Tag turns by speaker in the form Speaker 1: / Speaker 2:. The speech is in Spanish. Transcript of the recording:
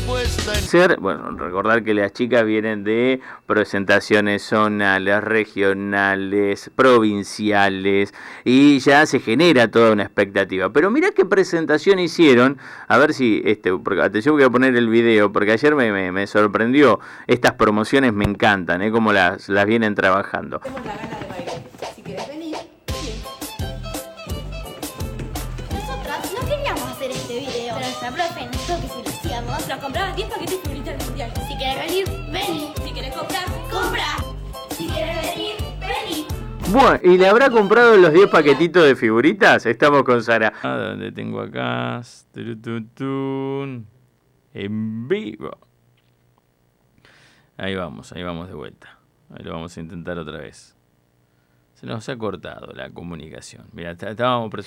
Speaker 1: Bueno, recordar que las chicas vienen de presentaciones zonales, regionales, provinciales, y ya se genera toda una expectativa. Pero mirá qué presentación hicieron, a ver si, porque atención, voy a poner el video, porque ayer me sorprendió. Estas promociones me encantan, cómo las vienen trabajando.
Speaker 2: Tenemos la gana de bailar. Si quieres venir, sí.
Speaker 3: Nosotras no queríamos hacer este video, pero nuestra profe nos dijo que si lo hacíamos,
Speaker 2: Nos comprabas 10 paquetes de figuritas del mundial.
Speaker 3: si querés venir, vení.
Speaker 2: Si querés comprar,
Speaker 3: Compra. Si querés venir, vení.
Speaker 1: Bueno, ¿y le habrá comprado los 10 paquetitos de figuritas? Estamos con Sara. ¿Dónde tengo acá? En vivo. Ahí vamos de vuelta. Ahí lo vamos a intentar otra vez. Se nos ha cortado la comunicación. Mira, estábamos